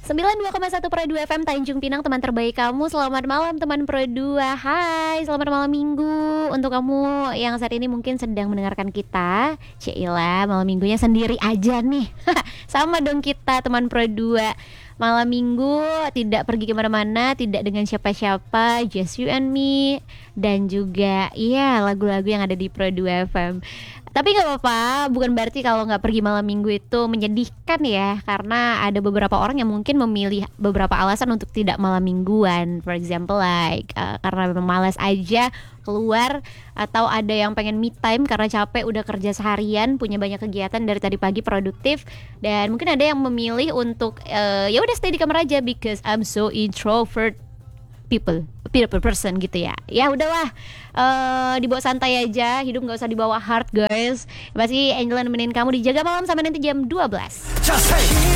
92,1 Pro 2 FM Tanjung Pinang, teman terbaik kamu. Selamat malam teman Pro 2. Hai, selamat malam minggu. Untuk kamu yang saat ini mungkin sedang mendengarkan kita, Cila, malam minggunya sendiri aja nih. Sama dong kita teman Pro 2. Malam minggu tidak pergi kemana-mana, tidak dengan siapa-siapa, just you and me. Dan juga lagu-lagu yang ada di Pro 2 FM. Tapi gak apa-apa, bukan berarti kalau gak pergi malam minggu itu menyedihkan ya. Karena ada beberapa orang yang mungkin memilih beberapa alasan untuk tidak malam mingguan. For example karena memang malas aja keluar, atau ada yang pengen me time karena capek udah kerja seharian, punya banyak kegiatan dari tadi pagi, produktif. Dan mungkin ada yang memilih untuk ya udah stay di kamar aja because I'm so introvert people person gitu ya. Ya udahlah, dibawa santai aja, hidup nggak usah dibawa hard guys. Pasti Angela nemenin kamu di Jaga Malam sampai nanti jam 12.